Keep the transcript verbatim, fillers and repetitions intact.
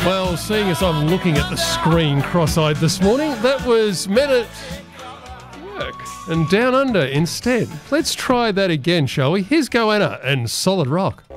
Well, seeing as I'm looking at the screen cross-eyed this morning, that was Men at Work and Down Under instead. Let's try that again, shall we? Here's Goanna and Solid Rock.